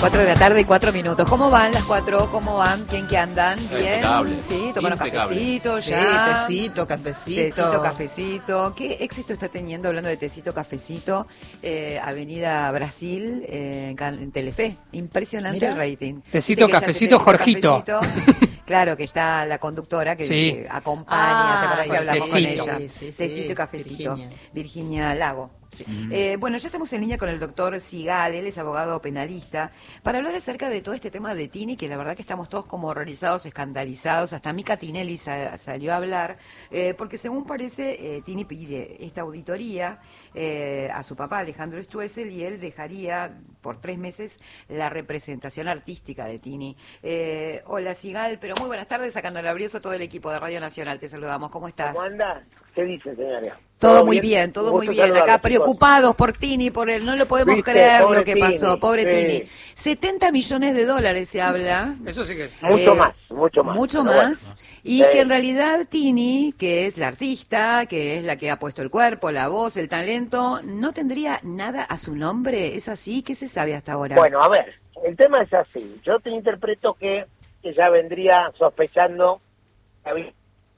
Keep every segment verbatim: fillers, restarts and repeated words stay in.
cuatro de la tarde y cuatro minutos. ¿Cómo van las cuatro? ¿Cómo van? ¿Quién que andan? ¿Bien? Impecable. Sí, tomaron cafecito Sí, ya. tecito, cafecito. Tecito, cafecito. ¿Qué éxito está teniendo, hablando de tecito, cafecito, eh, Avenida Brasil, eh, en, Can- en Telefe? Impresionante Mirá. el rating. Tecito, Viste que ya hace cafecito, Jorgito. cafecito. Claro, que está la conductora que, Sí. que acompaña, ¿te acordás Ay, que hablamos Tecito. con ella? Sí, sí, sí. Tecito y cafecito. Virginia. Virginia Lago. Sí. Eh, bueno, ya estamos en línea con el doctor Sigal, él es abogado penalista, para hablar acerca de todo este tema de Tini, que la verdad que estamos todos como horrorizados, escandalizados, hasta Mica Tinelli sa- salió a hablar, eh, porque según parece, eh, Tini pide esta auditoría eh, a su papá, Alejandro Stuessel, y él dejaría por tres meses la representación artística de Tini. Eh, hola Sigal, pero muy buenas tardes, sacando el abrioso todo el equipo de Radio Nacional, te saludamos, ¿cómo estás? ¿Cómo anda? ¿Qué dice, señora? Todo muy bien, todo Un muy gusto bien. saludarlos, Acá chicos. preocupados por Tini, por él. No lo podemos Viste, creer pobre lo que Tini, pasó. Pobre sí. Tini. setenta millones de dólares se habla. Eso sí que es. Mucho Eh, más, mucho más. Mucho pero más. bueno. Y Sí. que en realidad Tini, que es la artista, que es la que ha puesto el cuerpo, la voz, el talento, no tendría nada a su nombre. ¿Es así? ¿Qué se sabe hasta ahora? Bueno, a ver, el tema es así. Yo te interpreto que ella vendría sospechando que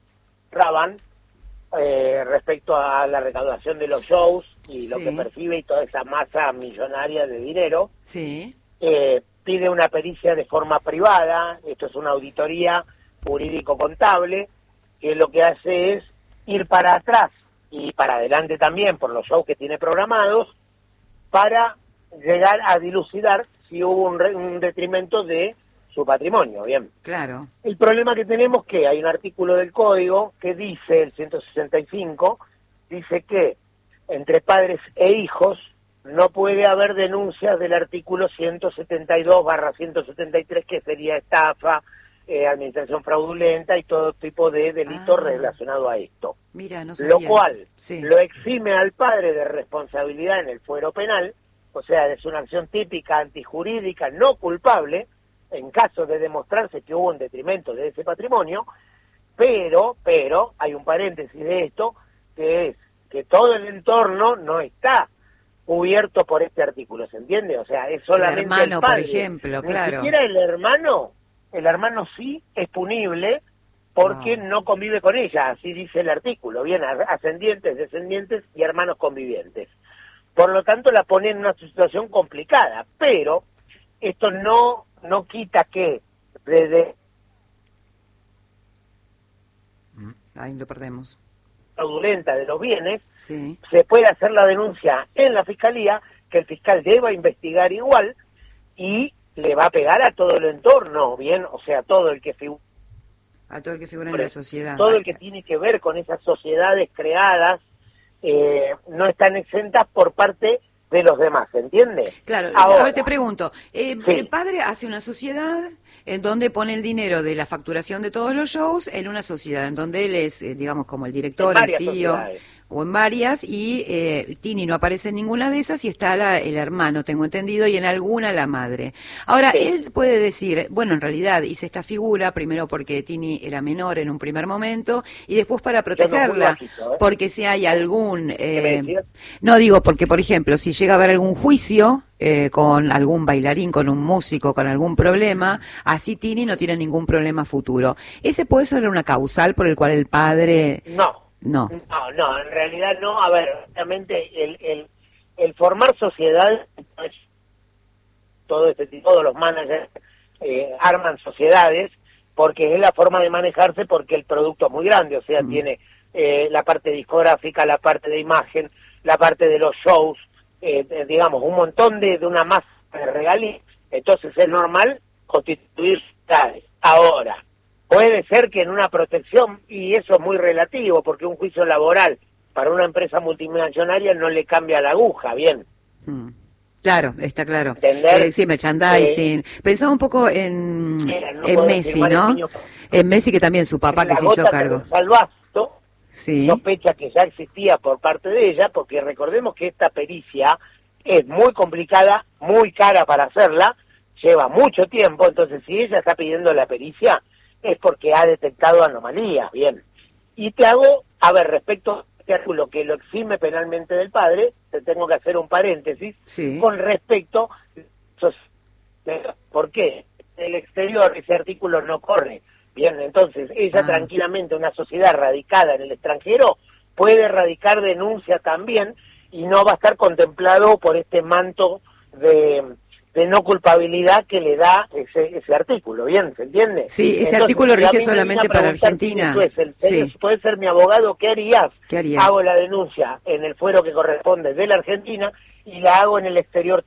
Raban eh, respecto a la recaudación de los shows y lo Sí. que percibe y toda esa masa millonaria de dinero. Sí. Eh, pide una pericia de forma privada, esto es una auditoría jurídico-contable, que lo que hace es ir para atrás y para adelante también por los shows que tiene programados, para llegar a dilucidar si hubo un, re- un detrimento de su patrimonio. Bien. Claro. El problema que tenemos que hay un artículo del código que dice, el ciento sesenta y cinco, dice que entre padres e hijos no puede haber denuncias del artículo ciento setenta y dos barra ciento setenta y tres, que sería estafa, eh, administración fraudulenta y todo tipo de delitos Ah. relacionados a esto. Mira, no sabía Lo cual eso. Sí. lo exime al padre de responsabilidad en el fuero penal, o sea, es una acción típica antijurídica no culpable, en caso de demostrarse que hubo un detrimento de ese patrimonio, pero, pero, hay un paréntesis de esto, que es que todo el entorno no está cubierto por este artículo, ¿se entiende? O sea, es solamente el, hermano, por padre. ejemplo, Ni claro. siquiera el hermano, el hermano sí es punible porque Wow. no convive con ella, así dice el artículo, bien, ascendientes, descendientes y hermanos convivientes. Por lo tanto, la pone en una situación complicada, pero esto no no quita que desde Ahí lo perdemos. fraudulenta de los bienes Sí. se puede hacer la denuncia en la fiscalía, que el fiscal deba investigar igual y le va a pegar a todo el entorno, bien, o sea, todo el que figura, A todo el que figura en la sociedad. todo el que tiene que ver con esas sociedades creadas, eh, no están exentas por parte de los demás, ¿se entiende? Claro, Ahora, a ver, te pregunto, eh, Sí. el padre hace una sociedad en donde pone el dinero de la facturación de todos los shows en una sociedad, en donde él es, eh, digamos, como el director, En el varias C E O, sociedades. o en varias, y eh, Tini no aparece en ninguna de esas y está la- el hermano, tengo entendido, y en alguna la madre. Ahora, Sí. él puede decir, bueno, en realidad hice esta figura, primero porque Tini era menor en un primer momento, y después para muy protegerla, bajito, ¿eh? porque si hay algún... ¿Qué me eh, decías? no digo porque, por ejemplo, si llega a haber algún juicio eh, con algún bailarín, con un músico, con algún problema, así Tini no tiene ningún problema futuro. ¿Ese puede ser una causal por el cual el padre... No. No. No, no, en realidad no. A ver, obviamente el, el, el formar sociedades, pues, todo este tipo, todos los managers eh, arman sociedades porque es la forma de manejarse, porque el producto es muy grande, o sea, Mm. tiene eh, la parte discográfica, la parte de imagen, la parte de los shows, eh, eh, digamos, un montón de, de una masa de regalías. Entonces es normal constituir sociedades. Ahora, puede ser que en una protección, y eso es muy relativo, porque un juicio laboral para una empresa multimillonaria no le cambia la aguja, bien. Mm. Claro, está claro. ¿Entender? Eh, sí, merchandising. Pensaba un poco en, Mira, no en podés Messi, firmar el ¿no? niño. En Messi, que también su papá que la se hizo gota cargo. que al vaso, Sí. sospecha que ya existía por parte de ella, porque recordemos que esta pericia es muy complicada, muy cara para hacerla, lleva mucho tiempo, entonces si ella está pidiendo la pericia es porque ha detectado anomalías, bien. Y te hago, a ver, respecto a este artículo que lo exime penalmente del padre, te tengo que hacer un paréntesis Sí. con respecto a exterior. ¿Por qué? En el exterior ese artículo no corre. Bien, entonces ella ah. tranquilamente, una sociedad radicada en el extranjero, puede radicar denuncia también y no va a estar contemplado por este manto de, de no culpabilidad que le da ese, ese artículo. Bien, ¿se entiende? Sí, ese entonces, artículo si rige solamente para Argentina. Si es el, sí. Puedes ser mi abogado, ¿qué harías? ¿Qué harías? Hago la denuncia en el fuero que corresponde de la Argentina y la hago en el exterior.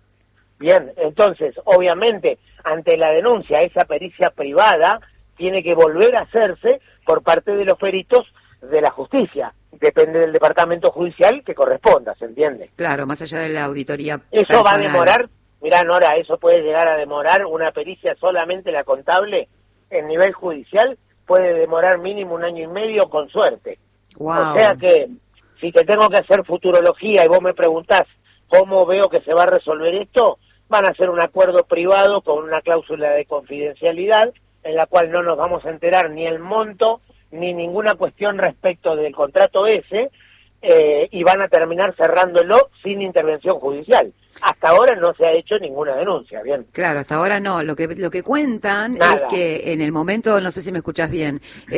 Bien, entonces, obviamente, ante la denuncia, esa pericia privada tiene que volver a hacerse por parte de los peritos de la justicia. Depende del departamento judicial que corresponda, ¿se entiende? Claro, más allá de la auditoría Eso personal. va a demorar, mirá Nora, eso puede llegar a demorar una pericia solamente la contable en nivel judicial, puede demorar mínimo un año y medio con suerte. Wow. O sea que, si te tengo que hacer futurología y vos me preguntás cómo veo que se va a resolver esto, van a hacer un acuerdo privado con una cláusula de confidencialidad en la cual no nos vamos a enterar ni el monto ni ninguna cuestión respecto del contrato ese, eh, y van a terminar cerrándolo sin intervención judicial. Hasta ahora no se ha hecho ninguna denuncia, bien. Claro, hasta ahora no. Lo que lo que cuentan Nada. es que en el momento, no sé si me escuchás bien,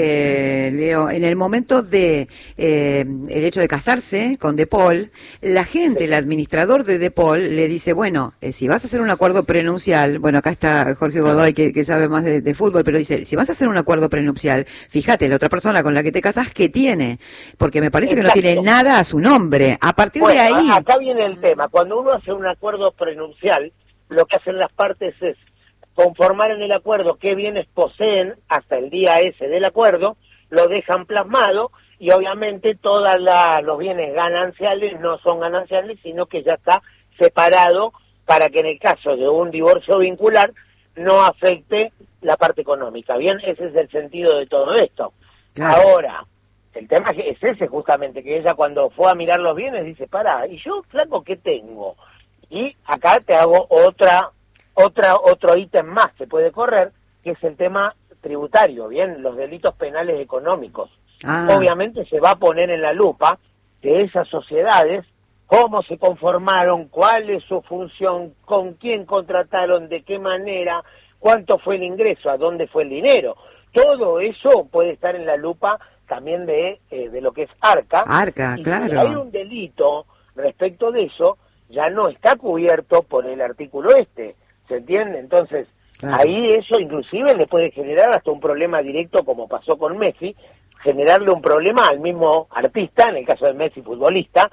eh, Leo, en el momento de eh, el hecho de casarse con De Paul, la gente, sí. el administrador de De Paul le dice, bueno, eh, si vas a hacer un acuerdo prenupcial, bueno, acá está Jorge Godoy que, que sabe más de, de fútbol, pero dice, si vas a hacer un acuerdo prenupcial, fíjate, la otra persona con la que te casas, ¿qué tiene? Porque me parece Exacto. que no tiene nada a su nombre. A partir bueno, de ahí... acá viene el tema. Cuando uno hace un acuerdo prenupcial, lo que hacen las partes es conformar en el acuerdo qué bienes poseen hasta el día ese del acuerdo, lo dejan plasmado y obviamente todos los bienes gananciales no son gananciales, sino que ya está separado para que en el caso de un divorcio vincular no afecte la parte económica. Bien, ese es el sentido de todo esto. Claro. Ahora, el tema es ese justamente, que ella cuando fue a mirar los bienes dice, pará, ¿y yo, flaco, qué tengo? Y acá te hago otra, otra, otro ítem más que puede correr, que es el tema tributario, bien, los delitos penales económicos. Ah. Obviamente se va a poner en la lupa de esas sociedades, cómo se conformaron, cuál es su función, con quién contrataron, de qué manera, cuánto fue el ingreso, a dónde fue el dinero. Todo eso puede estar en la lupa también de, eh, de lo que es ARCA. ARCA, y claro. Si hay un delito respecto de eso, ya no está cubierto por el artículo este, ¿se entiende? Entonces, claro. ahí eso inclusive le puede generar hasta un problema directo, como pasó con Messi, generarle un problema al mismo artista, en el caso de Messi, futbolista,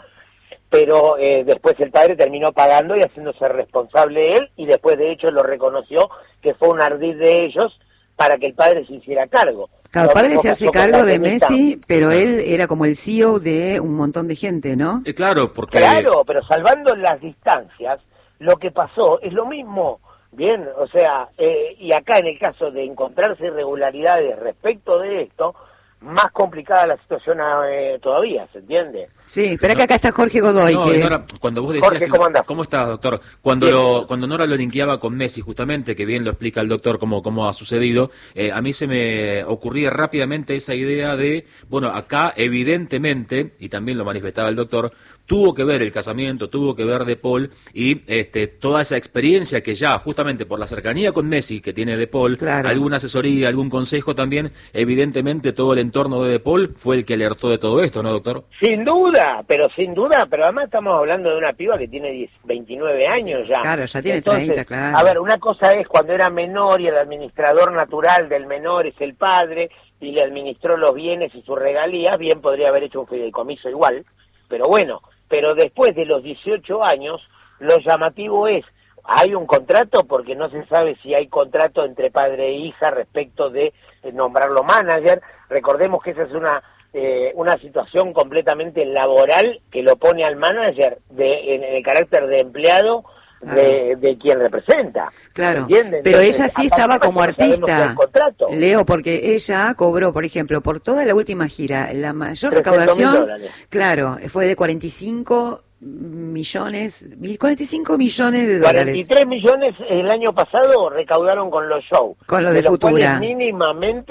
pero eh, después el padre terminó pagando y haciéndose responsable él, y después de hecho lo reconoció que fue un ardid de ellos para que el padre se hiciera cargo. Claro, el padre se hace cargo de Messi, pero él era como el C E O de un montón de gente, ¿no? Eh, claro, porque... Claro, pero salvando las distancias, lo que pasó es lo mismo, bien, o sea, eh, y acá en el caso de encontrarse irregularidades respecto de esto, más complicada la situación eh, todavía, ¿se entiende? Sí, espera que acá está Jorge Godoy. No, que... Nora, cuando vos decías Jorge, que, ¿cómo andás? ¿Cómo estás, doctor? Cuando lo, cuando Nora lo linkeaba con Messi, justamente, que bien lo explica el doctor cómo, cómo ha sucedido, eh, a mí se me ocurría rápidamente esa idea de, bueno, acá evidentemente, y también lo manifestaba el doctor, tuvo que ver el casamiento, tuvo que ver De Paul y este, toda esa experiencia que ya, justamente por la cercanía con Messi que tiene De Paul, claro. alguna asesoría, algún consejo también, evidentemente todo el entorno de De Paul fue el que alertó de todo esto, ¿no, doctor? Sin duda, pero sin duda, pero además estamos hablando de una piba que tiene diez, veintinueve años ya. Claro, ya tiene Entonces, treinta, claro. A ver, una cosa es cuando era menor y el administrador natural del menor es el padre y le administró los bienes y sus regalías, bien podría haber hecho un fideicomiso igual, pero bueno, pero después de los dieciocho años, lo llamativo es, hay un contrato porque no se sabe si hay contrato entre padre e hija respecto de nombrarlo manager. Recordemos que esa es una eh, una situación completamente laboral que lo pone al manager de, en, en el carácter de empleado de, de quien representa. Claro, pero Entonces, ella sí estaba como artista, Leo, porque ella cobró, por ejemplo, por toda la última gira, la mayor recaudación, claro, fue de cuarenta y cinco millones, cuarenta y cinco millones de dólares. cuarenta y tres millones el año pasado recaudaron con los shows. Con lo de, de Futura. Mínimamente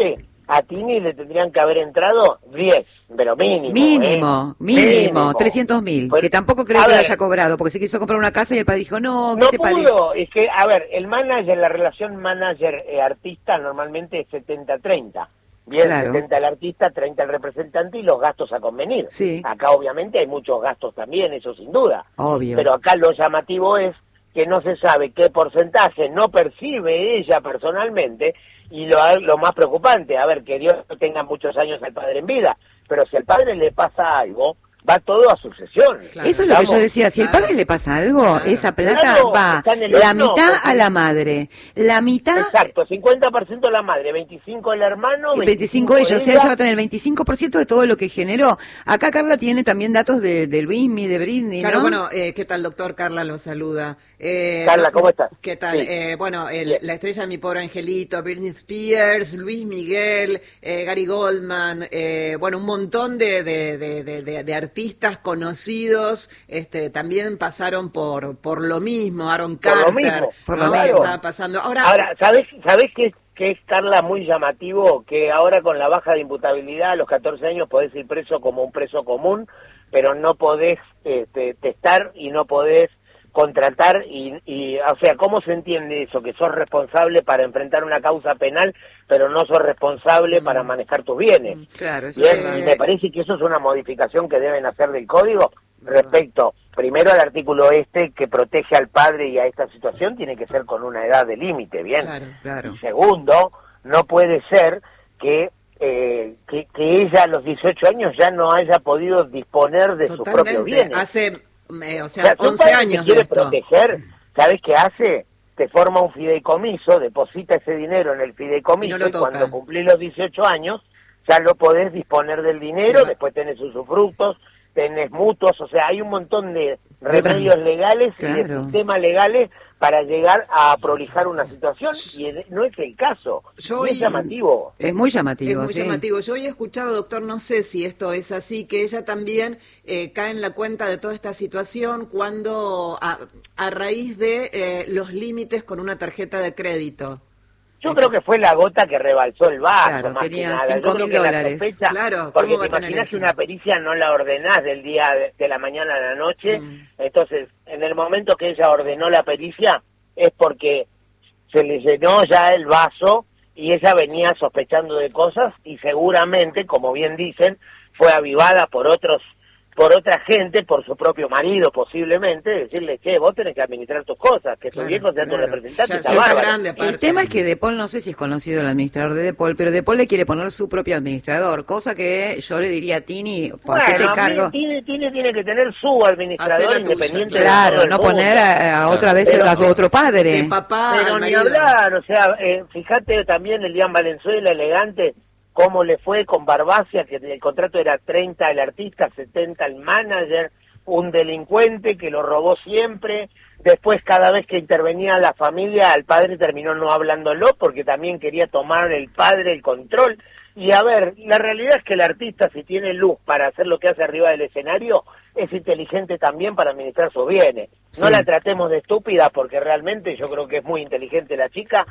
a Tini le tendrían que haber entrado diez, pero mínimo. Mínimo, ¿eh? mínimo, mínimo. trescientos mil, Pues, que tampoco creo a que lo ver, haya cobrado, porque se quiso comprar una casa y el padre dijo, no, ¿qué no te parece? pudo, es que, a ver, el manager, la relación manager-artista normalmente es setenta treinta. Bien, Claro. setenta el artista, treinta el representante y los gastos a convenir. Sí. Acá obviamente hay muchos gastos también, eso sin duda. Obvio. Pero acá lo llamativo es que no se sabe qué porcentaje no percibe ella personalmente, y lo, lo más preocupante, a ver, que Dios tenga muchos años al padre en vida, pero si al padre le pasa algo, va todo a sucesión. Claro. Eso es lo que yo decía, si al Claro. padre le pasa algo, Claro. esa plata Claro, va está en el la horno, mitad porque- a la madre, la mitad... Exacto, cincuenta por ciento la madre, veinticinco el hermano, Y veinticinco ellos, o sea, ella va a tener el veinticinco por ciento de todo lo que generó. Acá Carla tiene también datos de, de Luismi, de Britney, Claro, ¿no? bueno, eh, ¿qué tal, doctor? Carla lo saluda. Eh, Carla, no- ¿cómo estás? ¿Qué tal? Sí. Eh, bueno, el- Bien. la estrella de Mi Pobre Angelito, Britney Spears, Luis Miguel, eh, Gary Goldman, eh, bueno, un montón de, de, de, de, de- de artistas conocidos, este, también pasaron por por lo mismo, Aaron Por lo Carter, mismo, por ¿no? lo Que mismo. estaba pasando. Ahora, Ahora, ¿sabés, sabés qué, qué es, Carla, muy llamativo? Que ahora con la baja de imputabilidad a los catorce años podés ir preso como un preso común, pero no podés este, testar y no podés contratar y, y, o sea, ¿cómo se entiende eso? Que sos responsable para enfrentar una causa penal, pero no sos responsable Mm. para manejar tus bienes. Claro, eso Bien, es verdad. y me parece que eso es una modificación que deben hacer del código respecto, primero al artículo este que protege al padre y a esta situación, tiene que ser con una edad de límite, bien. claro, claro. Y segundo, no puede ser que, eh, que que ella a los dieciocho años ya no haya podido disponer de sus propios Totalmente. bienes. Hace, eh, o O sea, sea, si un once padre te años de quiere esto. proteger, ¿sabes qué hace? Te forma un fideicomiso, deposita ese dinero en el fideicomiso Y y, no lo toca. cuando cumplís los dieciocho años ya lo podés disponer del dinero, Claro. después tenés usufructos, tenés mutuos, o sea, hay un montón de remedios legales y de Claro. sistemas legales para llegar a prolijar una situación, y no es el caso. Yo Y es y- llamativo. Es muy llamativo, Es muy sí. llamativo. Yo hoy he escuchado, doctor, no sé si esto es así, que ella también eh, cae en la cuenta de toda esta situación cuando, a, a raíz de eh, los límites con una tarjeta de crédito. Yo creo que fue la gota que rebalsó el vaso, Claro, más tenía que nada. cinco Yo creo mil que la dólares. sospecha- Claro, porque ¿cómo va te a tener imaginas eso? que una pericia no la ordenás del día de, de la mañana a la noche, Mm. entonces en el momento que ella ordenó la pericia es porque se le llenó ya el vaso y ella venía sospechando de cosas y seguramente, como bien dicen, fue avivada por otros, por otra gente, por su propio marido posiblemente, decirle, che, vos tenés que administrar tus cosas, que tu Claro, viejo sea tu claro. representante, Ya- está ya está bárbaro. grande, aparte. El tema es que De Paul, no sé si es conocido el administrador de De Paul, pero De Paul le quiere poner su propio administrador, cosa que yo le diría a Tini, pues, hacete Bueno, a mí cargo. tiene, tiene, tiene que tener su administrador Hacé la tuya, independiente de Claro, todo el no mundo. poner a, a otra vez Pero- a su otro De padre. papá Pero al ni marido. hablar, o sea, eh, fíjate también Elian Valenzuela, elegante, cómo le fue con Barbacia, que el contrato era treinta el artista, setenta el manager, un delincuente que lo robó siempre. Después, cada vez que intervenía la familia, al padre terminó no hablándolo porque también quería tomar el padre el control. Y a ver, la realidad es que el artista, si tiene luz para hacer lo que hace arriba del escenario, es inteligente también para administrar sus bienes. No Sí. la tratemos de estúpida porque realmente yo creo que es muy inteligente la chica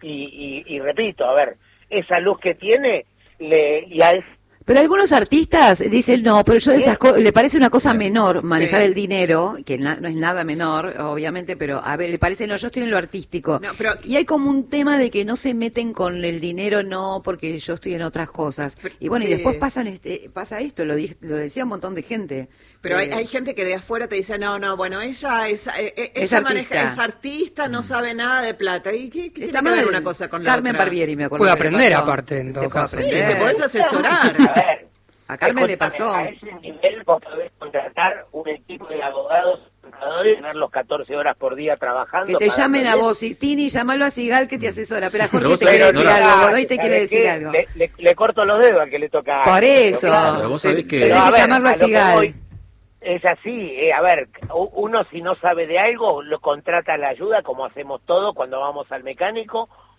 y, y, y repito, a ver, esa luz que tiene le y a es- Pero algunos artistas dicen, no, pero yo de esas co- le parece una cosa menor manejar Sí. el dinero, que na- no es nada menor, obviamente, pero a ver, le parece, no, yo estoy en lo artístico. No, pero- Y hay como un tema de que no se meten con el dinero, no, porque yo estoy en otras cosas. Pero- Y bueno, sí. y después pasan este, pasa esto, lo, di- lo decía un montón de gente. Pero hay, Eh, hay gente que de afuera te dice, no, no, bueno, ella es, eh, eh, Es ella artista. maneja, es artista, no sabe nada de plata. ¿Y qué, qué está tiene que ver mal. una cosa con la Carmen otra? Barbieri, me acuerdo. Puede que le aprender pasó. aparte, en Se todo puede caso. Sí, aprender. te podés asesorar. A ver, A Carmen le escúchame, pasó. A ese nivel vos podés contratar un equipo de abogados contadores y tenerlos catorce horas por día trabajando. Que te pagando llamen a bien. vos, y Tini, llamalo a Sigal que te asesora. Pero a Pero Jorge vos te sabés, quiere decir Nora- algo, Godoy te ¿sabés quiere decir qué? algo. Le, le- le corto los dedos al que le toca. Por eso. Claro. Pero vos sabés que- Tenés Pero, que a ver, llamarlo a a lo que Sigal. voy, es así, eh, a ver, u- uno si no sabe de algo, lo contrata la ayuda, como hacemos todos cuando vamos al mecánico,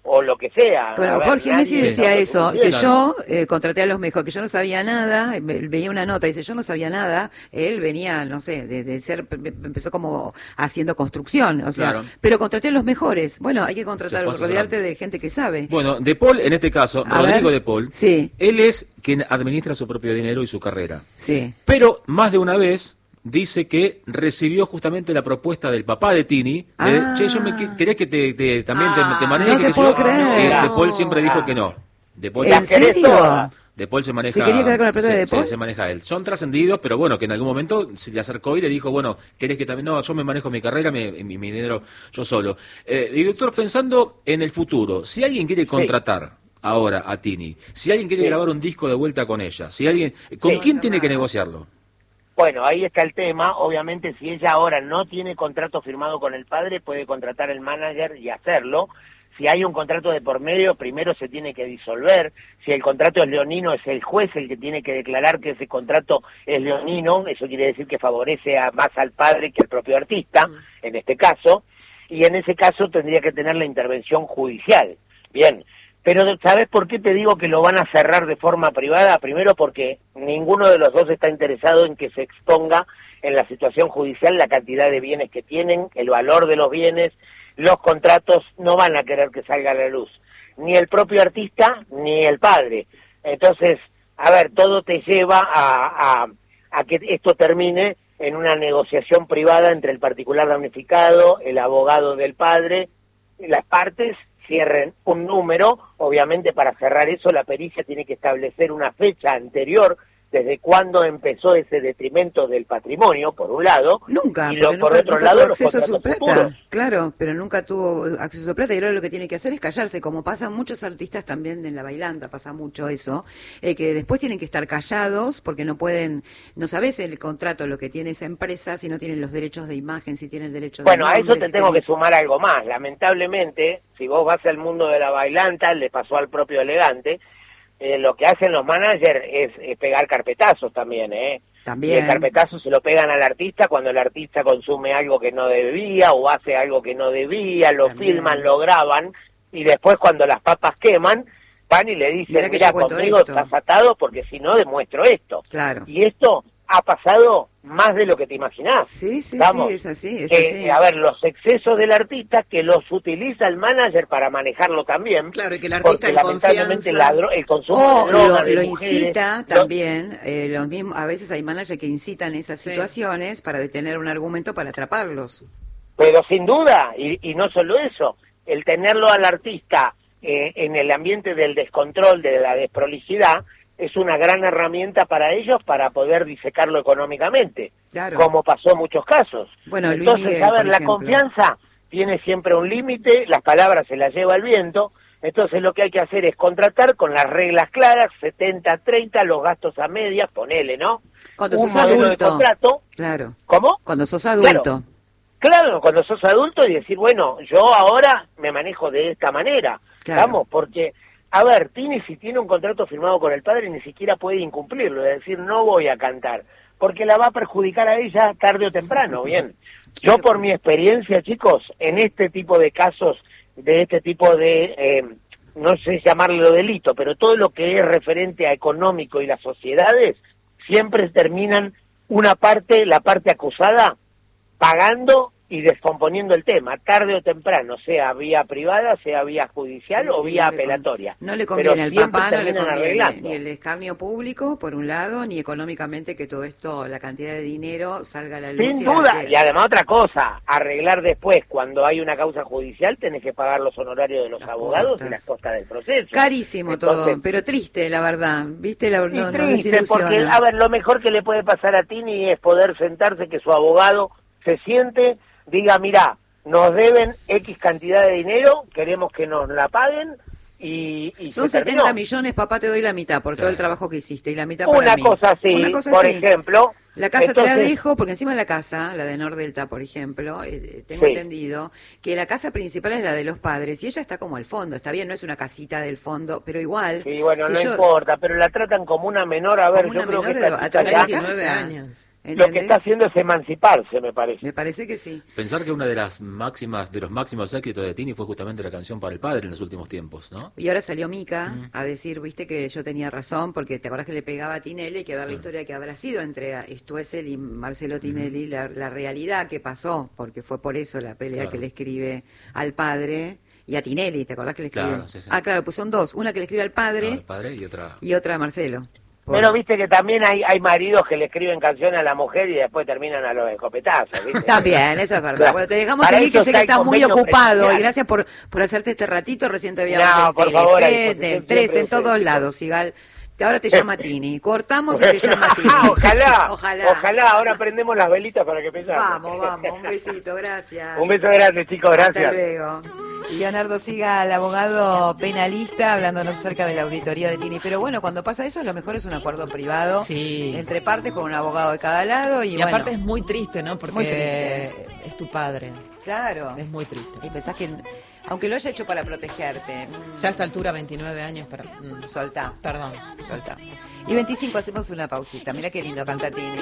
o lo que sea. Bueno, A ver, Jorge nadie Messi decía no eso, funciona. que yo eh, contraté a los mejores, que yo no sabía nada, me- veía una nota, dice, yo no sabía nada, él venía, no sé, de, de ser, empezó como haciendo construcción, o sea, Claro. pero contraté a los mejores. Bueno, hay que contratar, Se fue rodearte asesorando. de gente que sabe. Bueno, De Paul, en este caso, A Rodrigo ver. De Paul, Sí. él es quien administra su propio dinero y su carrera. Sí. Pero más de una vez dice que recibió justamente la propuesta del papá de Tini, de, Ah. che, yo me que- quería que te, te- también te, Ah, te manejes, no te que puedo yo, creer. y De Paul siempre dijo Ah. que no. De Paul, ¿En Las querés serio? todas. De Paul se maneja, ¿Se quería quedar con la plata se, de De se- Paul? se maneja él. Son trascendidos, pero bueno, que en algún momento se le acercó y le dijo, bueno, ¿querés que también? No, yo me manejo mi carrera, mi, mi, mi dinero yo solo. Eh, y doctor, pensando en el futuro, si alguien quiere contratar ahora a Tini, si alguien quiere Sí. grabar un disco de vuelta con ella, si alguien, ¿con Sí. quién tiene que negociarlo? Bueno, ahí está el tema. Obviamente, si ella ahora no tiene contrato firmado con el padre, puede contratar el manager y hacerlo. Si hay un contrato de por medio, primero se tiene que disolver. Si el contrato es leonino, es el juez el que tiene que declarar que ese contrato es leonino. Eso quiere decir que favorece a, más al padre que al propio artista, en este caso. Y en ese caso tendría que tener la intervención judicial. Bien. Pero ¿sabes por qué te digo que lo van a cerrar de forma privada? Primero porque ninguno de los dos está interesado en que se exponga en la situación judicial la cantidad de bienes que tienen, el valor de los bienes. Los contratos no van a querer que salga a la luz, ni el propio artista ni el padre. Entonces, a ver, todo te lleva a, a, a que esto termine en una negociación privada entre el particular damnificado, el abogado del padre, y las partes cierren un número. Obviamente, para cerrar eso, la pericia tiene que establecer una fecha anterior desde cuándo empezó ese detrimento del patrimonio, por un lado, Nunca, y lo, porque por nunca, otro nunca lado tuvo los acceso a su contratos plata, futuros. claro, pero nunca tuvo acceso a su plata y ahora lo que tiene que hacer es callarse, como pasa muchos artistas también en la bailanta, pasa mucho eso, eh, que después tienen que estar callados porque no pueden, no sabes el contrato, lo que tiene esa empresa, si no tienen los derechos de imagen, si tienen derechos Bueno, de a nombre, eso te si tengo tienen- que sumar algo más. Lamentablemente, si vos vas al mundo de la bailanta, le pasó al propio Elegante, eh, lo que hacen los managers es, es pegar carpetazos también, ¿eh? También. Y el carpetazo se lo pegan al artista cuando el artista consume algo que no debía o hace algo que no debía, lo También. filman, lo graban, y después cuando las papas queman, van y le dicen, Mirá que mira, yo cuento conmigo esto". estás atado porque si no demuestro esto. Claro. Y esto ha pasado más de lo que te imaginás. Sí, sí, Vamos, sí, es así, es eh, así. a ver, los excesos del artista que los utiliza el manager para manejarlo también. Claro, y que el artista porque en lamentablemente confianza- la dro- el consumo O de droga, lo, de lo mujeres, incita lo- también, eh, los mismos, a veces hay managers que incitan esas Sí. situaciones para detener un argumento para atraparlos. Pero sin duda, y, y no solo eso, el tenerlo al artista eh, en el ambiente del descontrol, de la desprolijidad, es una gran herramienta para ellos para poder disecarlo económicamente, Claro. como pasó en muchos casos. Bueno, Luis Entonces, Miguel, a ver, por la ejemplo. confianza tiene siempre un límite, las palabras se las lleva el viento, entonces lo que hay que hacer es contratar con las reglas claras, setenta treinta, los gastos a medias, ponele, ¿no? Cuando Un sos modelo de adulto. contrato, Claro. ¿cómo? Cuando sos adulto. Claro. Claro, cuando sos adulto y decir, bueno, yo ahora me manejo de esta manera, Claro. ¿vamos? Porque, a ver, Tini si tiene un contrato firmado con el padre ni siquiera puede incumplirlo, es decir, no voy a cantar, porque la va a perjudicar a ella tarde o temprano, bien. Yo por mi experiencia, chicos, en este tipo de casos, de este tipo de, eh, no sé llamarlo delito, pero todo lo que es referente a económico y las sociedades, siempre terminan una parte, la parte acusada, pagando y descomponiendo el tema, tarde o temprano, sea vía privada, sea vía judicial Sí, o sí, vía no le con- apelatoria. No le Pero conviene al siempre papá, no le terminan conviene arreglando. ni el escarnio público, por un lado, ni económicamente que todo esto, la cantidad de dinero salga a la luz. Sin y la duda, que- y además otra cosa, arreglar después, cuando hay una causa judicial, tenés que pagar los honorarios de los Las abogados costas. y las costas del proceso. Carísimo Entonces, todo, pero triste, la verdad. ¿Viste? La, Y no, no triste, desilusiona. porque, a ver, lo mejor que le puede pasar a Tini es poder sentarse, que su abogado se siente, diga, mirá, nos deben X cantidad de dinero, queremos que nos la paguen, y, y Son se setenta terminó. millones, papá, te doy la mitad por todo Claro. el trabajo que hiciste y la mitad para Una mí. cosa así, Una cosa por así. ejemplo. La casa te la entonces- dejo, porque encima la casa, la de Nordelta, por ejemplo, eh, tengo Sí. entendido que la casa principal es la de los padres y ella está como al fondo. Está bien, no es una casita del fondo, pero igual. Sí, bueno, si no yo- importa, pero la tratan como una menor, a ver, Como yo una creo que menor esta a chica través ya- de la veintinueve casa. años. lo que está haciendo es emanciparse, me parece. Me parece que sí. Pensar que una de las máximas, de los máximos éxitos de Tini fue justamente la canción para el padre en los últimos tiempos, ¿no? Y ahora salió Mica Mm. a decir, viste, que yo tenía razón, porque te acordás que le pegaba a Tinelli, hay que ver la historia que habrá sido entre Stoessel y Marcelo Tinelli, la, la realidad que pasó, porque fue por eso la pelea Claro. que le escribe al padre y a Tinelli, ¿te acordás que le escribe? Claro, sí, sí. Ah, claro, pues son dos, una que le escribe al padre No, el padre y otra... y otra a Marcelo. Por- Pero viste que también hay, hay maridos que le escriben canciones a la mujer y después terminan a los escopetazos, ¿viste? También, eso es verdad. Claro. Bueno, te dejamos Para seguir, que eso sé que está el estás muy convenio ocupado. presidencial. Y gracias por, por hacerte este ratito. Recién te habíamos No, en por favor, a Telefe, disposición en tres, siempre en todos ustedes, lados, Sigal. Ahora te llama Tini. Cortamos y te llama Tini. ojalá, Ojalá. ojalá, ahora prendemos las velitas para que empezamos. Vamos, vamos. Un besito, gracias. Un beso grande, chicos, gracias. Hasta luego. Y Leonardo Sigal, abogado penalista, hablándonos acerca de la auditoría de Tini. Pero bueno, cuando pasa eso, lo mejor es un acuerdo privado Sí. entre partes con un abogado de cada lado. Y, Y bueno, aparte es muy triste, ¿no? Porque Muy triste. es tu padre. claro. Es muy triste. Y pensás que, aunque lo haya hecho para protegerte, mm, Ya a esta altura, veintinueve años, para... mm, soltá, Perdón. soltá. Y veinticinco hacemos una pausita. Mira qué lindo canta Tini.